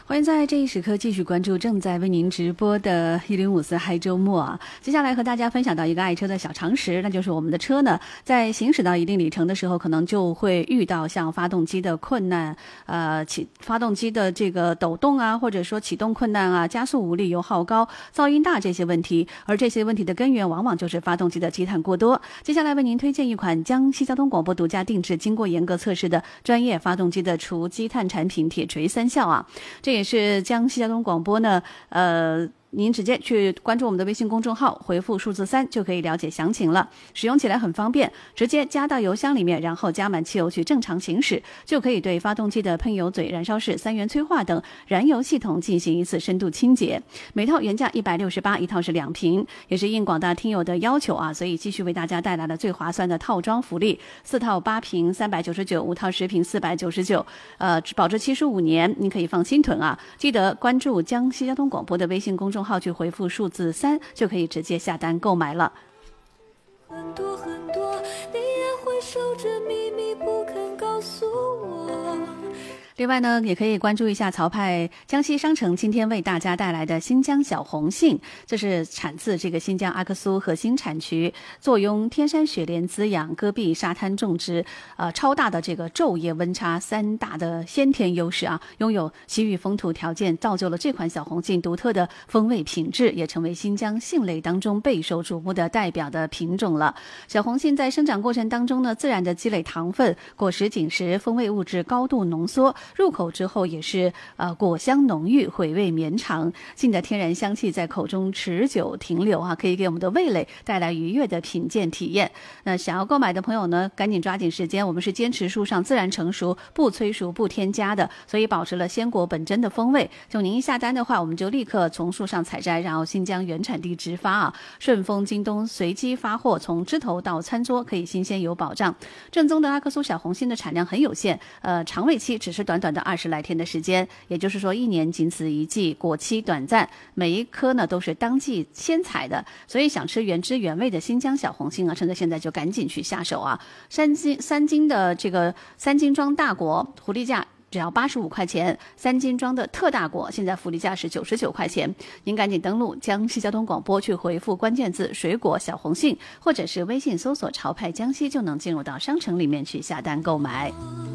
欢迎在这一时刻继续关注正在为您直播的1054嗨周末啊！接下来和大家分享到一个爱车的小常识，那就是我们的车呢，在行驶到一定里程的时候，可能就会遇到像发动机的困难，发动机的这个抖动啊，或者说启动困难啊，加速无力、油耗高、噪音大这些问题，而这些问题的根源往往就是发动机的积碳过多。接下来为您推荐一款江西交通广播独家定制、经过严格测试的专业发动机的除积碳产品——铁锤3效啊！这也是江西交通广播呢，您直接去关注我们的微信公众号，回复数字3就可以了解详情了。使用起来很方便，直接加到油箱里面，然后加满汽油去正常行驶，就可以对发动机的喷油嘴、燃烧室、三元催化等燃油系统进行一次深度清洁。每套原价168，一套是2瓶，也是应广大听友的要求啊，所以继续为大家带来了最划算的套装福利：4套8瓶399，5套10瓶499，保质期15年，您可以放心囤啊！记得关注江西交通广播的微信公众号去回复数字3，就可以直接下单购买了。 很多很多，你也会守着秘密不肯告诉我。 另外呢，也可以关注一下曹派江西商城今天为大家带来的新疆小红杏，这是产自这个新疆阿克苏核心产区，坐拥天山雪莲滋养、戈壁沙滩种植，超大的这个昼夜温差3大的先天优势啊，拥有西域风土条件，造就了这款小红杏独特的风味品质，也成为新疆杏类当中备受瞩目的代表的品种了。小红杏在生长过程当中呢，自然的积累糖分，果实紧实，风味物质高度浓缩。入口之后也是果香浓郁，回味绵长，杏的天然香气在口中持久停留啊，可以给我们的味蕾带来愉悦的品鉴体验。那想要购买的朋友呢，赶紧抓紧时间，我们是坚持树上自然成熟、不催熟、不添加的，所以保持了鲜果本真的风味。就您一下单的话，我们就立刻从树上采摘，然后新疆原产地直发啊，顺丰、京东随机发货，从枝头到餐桌可以新鲜有保障。正宗的阿克苏小红杏的产量很有限，长尾期只是短短的20来天的时间，也就是说1年仅此一季，果期短暂，每一颗呢都是当季鲜采的，所以想吃原汁原味的新疆小红杏啊，趁着现在就赶紧去下手啊！三斤的这个3斤装大果，狐狸价只要85块钱，3斤装的特大果现在福利价是99块钱。您赶紧登录江西交通广播去回复关键字水果小红杏，或者是微信搜索潮派江西，就能进入到商城里面去下单购买。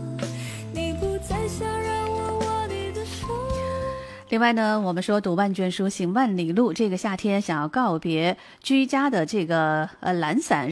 另外呢，我们说读万卷书行万里路，这个夏天想要告别居家的这个懒散，